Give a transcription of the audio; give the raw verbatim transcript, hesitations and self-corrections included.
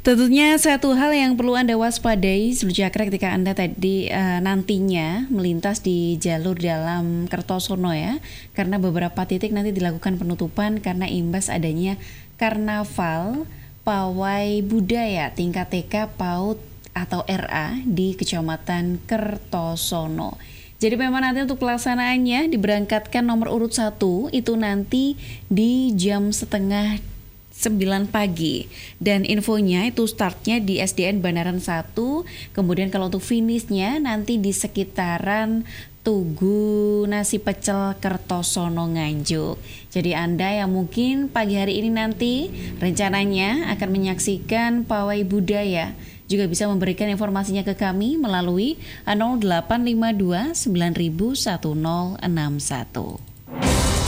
Tentunya satu hal yang perlu Anda waspadai Sulcakra ketika Anda tadi uh, nantinya melintas di jalur dalam Kertosono ya, karena beberapa titik nanti dilakukan penutupan karena imbas adanya karnaval pawai budaya tingkat T K, PAUD atau R A di Kecamatan Kertosono. Jadi memang nanti untuk pelaksanaannya diberangkatkan nomor urut satu itu nanti di jam setengah sembilan pagi, dan infonya itu startnya di S D N Banaran satu, kemudian kalau untuk finishnya nanti di sekitaran Tugu Nasi Pecel Kertosono Nganjuk. Jadi Anda yang mungkin pagi hari ini nanti rencananya akan menyaksikan pawai budaya juga bisa memberikan informasinya ke kami melalui nol delapan lima dua sembilan nol nol satu nol enam satu.